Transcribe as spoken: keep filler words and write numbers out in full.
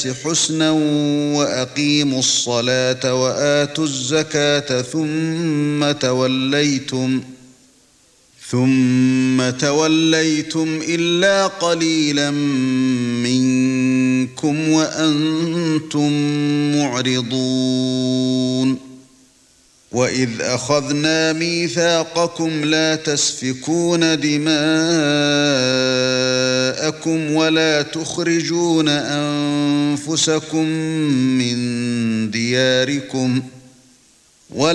حسنا وأقيموا الصلاة وآتوا الزكاة ثم توليتم ثم توليتم إلا قليلا منكم وأنتم معرضون وإذ أخذنا ميثاقكم لا تسفكون دماءكم ولا تخرجون أنفسكم من دياركم